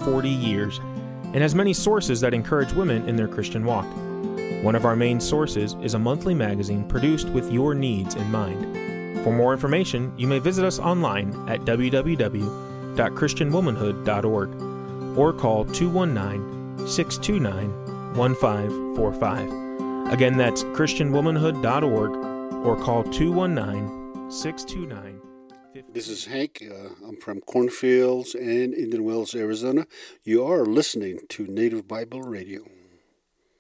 40 years and has many sources that encourage women in their Christian walk. One of our main sources is a monthly magazine produced with your needs in mind. For more information, you may visit us online at www.christianwomanhood.org or call 219-629-1545. Again, that's christianwomanhood.org or call 219-629-1545. This is Hank. I'm from Cornfields and Indian Wells, Arizona. You are listening to Native Bible Radio.